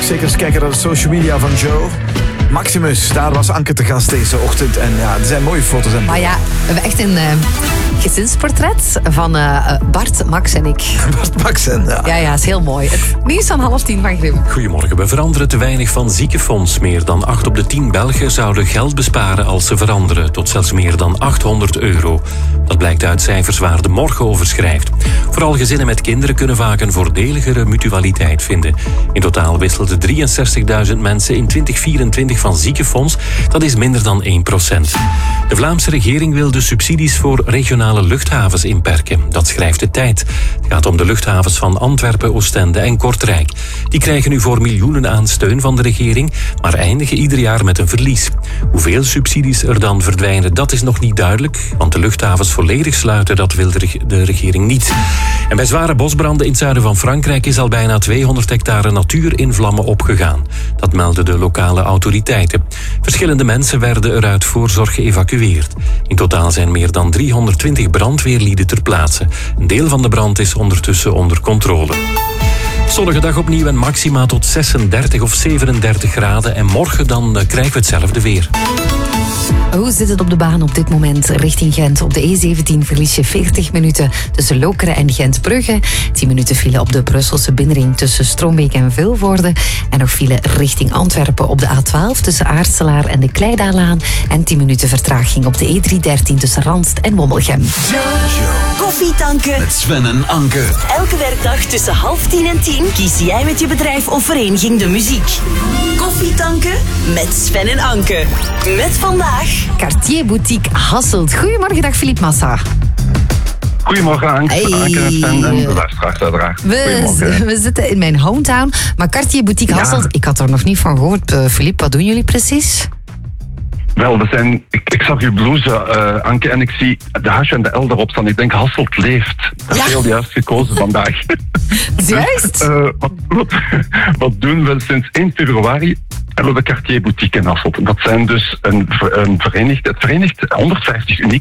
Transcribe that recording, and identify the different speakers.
Speaker 1: zeker eens kijken naar de social media van Joe. Maximus, daar was Anke te gast deze ochtend. En ja, er zijn mooie foto's.
Speaker 2: Maar ja, we hebben echt een gezinsportret van Bart, Max en ik.
Speaker 1: Bart, Max en
Speaker 2: Ja, is heel mooi. Het nieuws van 9:30 van Grim.
Speaker 3: Goedemorgen. We veranderen te weinig van ziekenfonds. Meer dan 8 op de 10 Belgen zouden geld besparen als ze veranderen. Tot zelfs meer dan €800. Dat blijkt uit cijfers waar De Morgen over schrijft. Vooral gezinnen met kinderen kunnen vaak een voordeligere mutualiteit vinden. In totaal wisselden 63.000 mensen in 2024 van ziekenfonds. Dat is minder dan 1%. De Vlaamse regering wil de subsidies voor regionale luchthavens inperken. Dat schrijft De Tijd. Het gaat om de luchthavens van Antwerpen, Oostende en Kortrijk. Die krijgen nu voor miljoenen aan steun van de regering, maar eindigen ieder jaar met een verlies. Hoeveel subsidies er dan verdwijnen, dat is nog niet duidelijk, want de luchthavens volledig sluiten, dat wil de regering niet. En bij zware bosbranden in het zuiden van Frankrijk is al bijna 200 hectare natuur in vlammen opgegaan. Dat melden de lokale autoriteiten. Verschillende mensen werden er uit voorzorg geëvacueerd. In totaal zijn meer dan 320 brandweerlieden ter plaatse. Een deel van de brand is ondertussen onder controle. Zonnige dag opnieuw en maxima tot 36 of 37 graden. En morgen dan krijgen we hetzelfde weer.
Speaker 2: Hoe zit het op de baan op dit moment richting Gent? Op de E17 verlies je 40 minuten tussen Lokeren en Gent-Brugge. 10 minuten file op de Brusselse binnenring tussen Strombeek en Vilvoorde. En nog file richting Antwerpen op de A12 tussen Aartselaar en de Kleidaalaan. En 10 minuten vertraging op de E313 tussen Randst en Wommelgem.
Speaker 4: Koffie tanken
Speaker 5: met Sven en Anke.
Speaker 4: Elke werkdag tussen 9:30 en 10 kies jij met je bedrijf of vereniging de muziek. Koffie tanken met Sven en Anke. Met vandaag
Speaker 2: Cartier Boutique Hasselt. Goedemorgen, dag Philippe Massa.
Speaker 6: Goedemorgen Anke, Anke en de luisteraars uiteraard.
Speaker 2: We zitten in mijn hometown, maar Cartier Boutique Hasselt, ik had er nog niet van gehoord. Philippe, wat doen jullie precies?
Speaker 6: Wel, ik zag uw blouse, Anke, en ik zie de H en de L erop staan. Ik denk, Hasselt leeft. Dat is heel juist gekozen vandaag.
Speaker 2: Juist.
Speaker 6: Wat doen we sinds 1 februari? Hebben we de Cartier Boutique in Hasselt. Dat zijn dus het verenigt 150 unieke